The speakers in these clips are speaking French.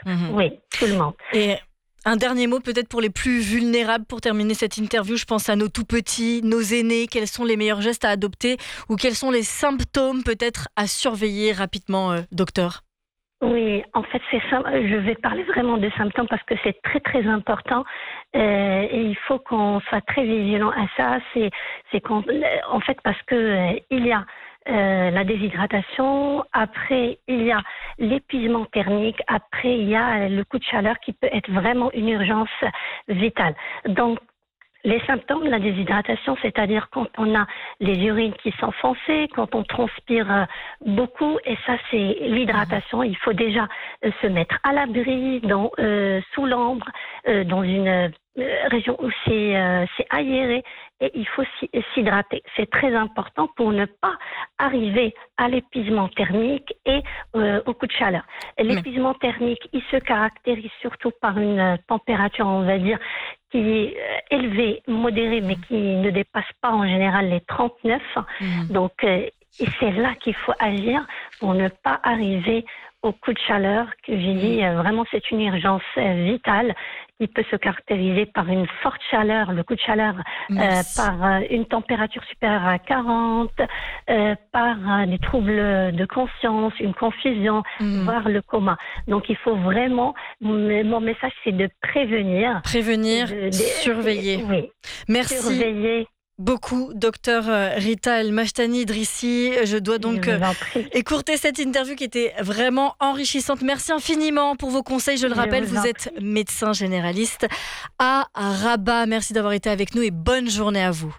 Oui, tout le monde. Et un dernier mot peut-être pour les plus vulnérables pour terminer cette interview. Je pense à nos tout petits, nos aînés. Quels sont les meilleurs gestes à adopter ou quels sont les symptômes peut-être à surveiller rapidement, docteur? Oui, en fait, je vais parler vraiment de symptômes parce que c'est très très important et il faut qu'on soit très vigilant à ça. En fait parce que il y a la déshydratation, après il y a l'épuisement thermique, après il y a le coup de chaleur qui peut être vraiment une urgence vitale. Donc les symptômes de la déshydratation, c'est-à-dire quand on a les urines qui sont foncées, quand on transpire beaucoup, et ça c'est l'hydratation. Il faut déjà se mettre à l'abri, sous l'ombre, dans une région où c'est aéré, et il faut s'hydrater. C'est très important pour ne pas arriver à l'épuisement thermique et au coup de chaleur. L'épuisement thermique, il se caractérise surtout par une température, on va dire, qui est élevée, modérée, mais qui ne dépasse pas en général les 39. Donc, et c'est là qu'il faut agir pour ne pas arriver au coup de chaleur, que j'ai dit, vraiment c'est une urgence vitale qui peut se caractériser par une forte chaleur, le coup de chaleur, par une température supérieure à 40, par des troubles de conscience, une confusion, voire le coma. Donc il faut vraiment, mon message c'est de prévenir. Surveiller. Oui. Merci. Surveiller. Beaucoup, docteur Rita El Machtani Idrissi. Je dois donc écourter cette interview qui était vraiment enrichissante. Merci infiniment pour vos conseils. Je le rappelle, vous êtes médecin généraliste à Rabat. Merci d'avoir été avec nous et bonne journée à vous.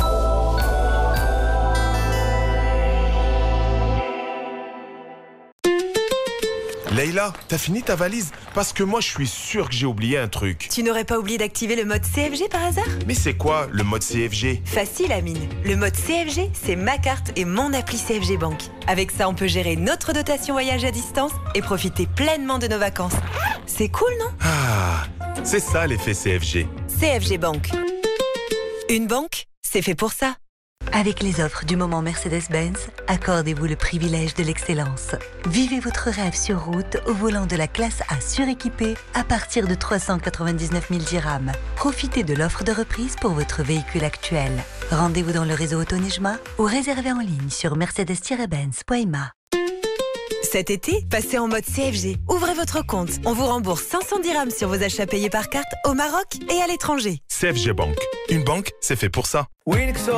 Leïla, t'as fini ta valise? Parce que moi, je suis sûr que j'ai oublié un truc. Tu n'aurais pas oublié d'activer le mode CFG par hasard? Mais c'est quoi le mode CFG? Facile, Amine. Le mode CFG, c'est ma carte et mon appli CFG Bank. Avec ça, on peut gérer notre dotation voyage à distance et profiter pleinement de nos vacances. C'est cool, non? Ah, c'est ça l'effet CFG. CFG Bank. Une banque, c'est fait pour ça. Avec les offres du moment Mercedes-Benz, accordez-vous le privilège de l'excellence. Vivez votre rêve sur route au volant de la classe A suréquipée à partir de 399 000 dirhams. Profitez de l'offre de reprise pour votre véhicule actuel. Rendez-vous dans le réseau Autonejma ou réservez en ligne sur mercedes-benz.ma. Cet été, passez en mode CFG. Ouvrez votre compte. On vous rembourse 500 dirhams sur vos achats payés par carte au Maroc et à l'étranger. CFG Bank. Une banque, c'est fait pour ça.